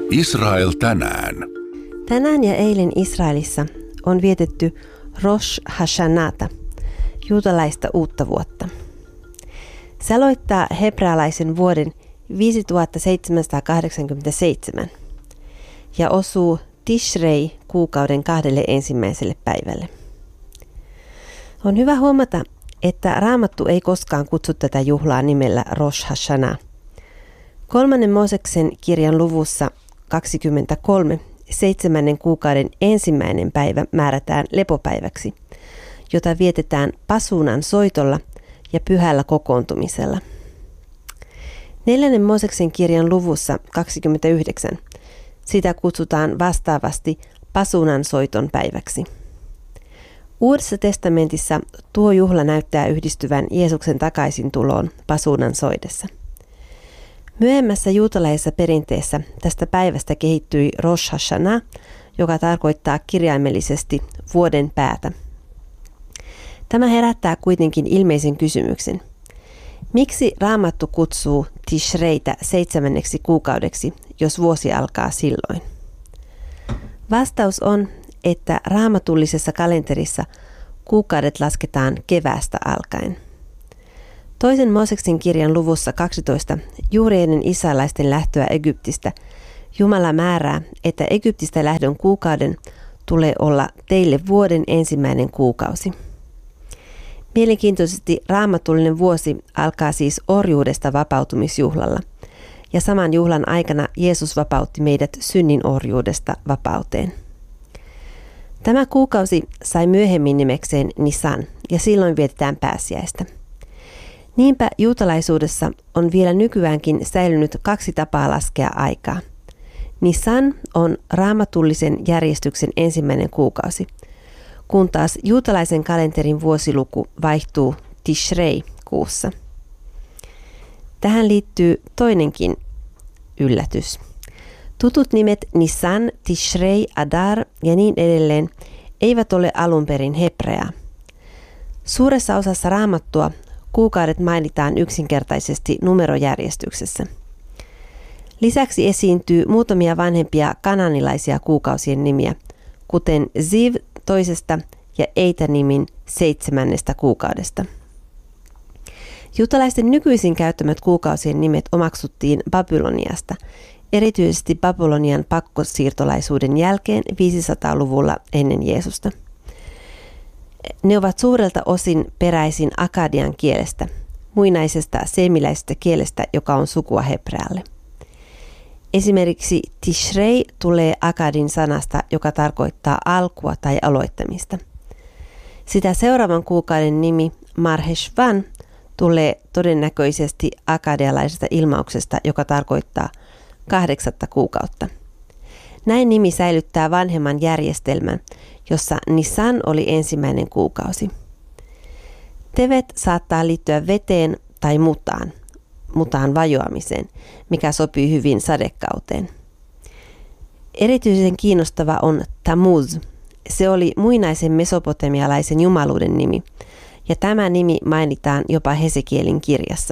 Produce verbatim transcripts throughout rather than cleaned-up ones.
Israel tänään. Tänään ja eilen Israelissa on vietetty Rosh Hashanata, juutalaista uutta vuotta. Se aloittaa hebrealaisen vuoden viisituhattaseitsemänsataakahdeksankymmentäseitsemän ja osuu Tishrei kuukauden kahdelle ensimmäiselle päivälle. On hyvä huomata, että Raamattu ei koskaan kutsu tätä juhlaa nimellä Rosh Hashanah. Kolmannen Mooseksen kirjan luvussa kaksikymmentäkolme seitsemännen kuukauden ensimmäinen päivä määrätään lepopäiväksi, jota vietetään pasuunan soitolla ja pyhällä kokoontumisella. Neljännen Mooseksen kirjan luvussa kaksikymmentäyhdeksän sitä kutsutaan vastaavasti pasuunan soiton päiväksi. Uudessa testamentissa tuo juhla näyttää yhdistyvän Jeesuksen takaisintuloon pasuunan soidessa. Myöhemmässä juutalaisessa perinteessä tästä päivästä kehittyi Rosh Hashanah, joka tarkoittaa kirjaimellisesti vuoden päätä. Tämä herättää kuitenkin ilmeisen kysymyksen. Miksi Raamattu kutsuu Tishreitä seitsemänneksi kuukaudeksi, jos vuosi alkaa silloin? Vastaus on, että raamatullisessa kalenterissa kuukaudet lasketaan keväästä alkaen. Toisen Mooseksen kirjan luvussa kaksitoista juuri ennen israelaisten lähtöä Egyptistä Jumala määrää, että Egyptistä lähdön kuukauden tulee olla teille vuoden ensimmäinen kuukausi. Mielenkiintoisesti raamatullinen vuosi alkaa siis orjuudesta vapautumisjuhlalla, ja saman juhlan aikana Jeesus vapautti meidät synnin orjuudesta vapauteen. Tämä kuukausi sai myöhemmin nimekseen Nisan, ja silloin vietetään pääsiäistä. Niinpä juutalaisuudessa on vielä nykyäänkin säilynyt kaksi tapaa laskea aikaa. Nisan on raamatullisen järjestyksen ensimmäinen kuukausi, kun taas juutalaisen kalenterin vuosiluku vaihtuu Tishrei-kuussa. Tähän liittyy toinenkin yllätys. Tutut nimet Nisan, Tishrei, Adar ja niin edelleen eivät ole alun perin hebreaa. Suuressa osassa Raamattua kuukaudet mainitaan yksinkertaisesti numerojärjestyksessä. Lisäksi esiintyy muutamia vanhempia kananilaisia kuukausien nimiä, kuten Ziv toisesta ja Eitä-nimin seitsemännestä kuukaudesta. Juutalaisten nykyisin käyttämät kuukausien nimet omaksuttiin Babyloniasta, erityisesti Babylonian pakkosiirtolaisuuden jälkeen viisisataaluvulla ennen Jeesusta. Ne ovat suurelta osin peräisin akadian kielestä, muinaisesta seemiläisestä kielestä, joka on sukua hebrealle. Esimerkiksi Tishrei tulee akadin sanasta, joka tarkoittaa alkua tai aloittamista. Sitä seuraavan kuukauden nimi Marheshvan tulee todennäköisesti akadialaisesta ilmauksesta, joka tarkoittaa kahdeksatta kuukautta. Näin nimi säilyttää vanhemman järjestelmän, jossa Nisan oli ensimmäinen kuukausi. Tevet saattaa liittyä veteen tai mutaan, mutaan vajoamiseen, mikä sopii hyvin sadekauteen. Erityisen kiinnostava on Tammuz. Se oli muinaisen mesopotamialaisen jumaluuden nimi, ja tämä nimi mainitaan jopa Hesekielin kirjassa.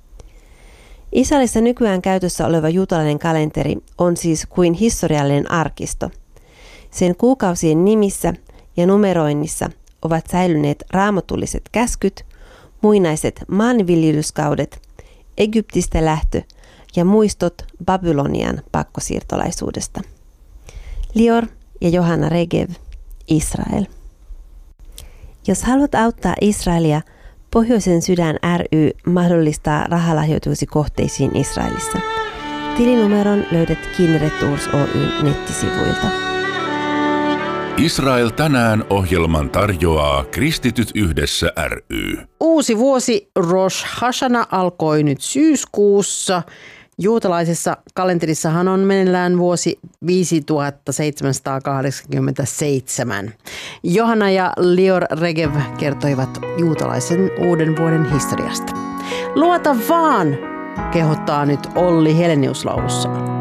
Israelissa nykyään käytössä oleva juutalainen kalenteri on siis kuin historiallinen arkisto. Sen kuukausien nimissä ja numeroinnissa ovat säilyneet raamatulliset käskyt, muinaiset maanviljelyskaudet, Egyptistä lähtö ja muistot Babylonian pakkosiirtolaisuudesta. Lior ja Johanna Regev, Israel. Jos haluat auttaa Israelia, Pohjoisen sydän ry mahdollistaa rahalahjoituksi kohteisiin Israelissa. Tilinumeron löydät Kinneret Tours Oyn nettisivuilta. Israel tänään -ohjelman tarjoaa Kristityt yhdessä ry. Uusi vuosi Rosh Hashanah alkoi nyt syyskuussa. Juutalaisessa kalenterissahan on meneillään vuosi viisituhattaseitsemänsataakahdeksankymmentäseitsemän. Johanna ja Lior Regev kertoivat juutalaisen uuden vuoden historiasta. Luota vaan, kehottaa nyt Olli Helenius laulussaan.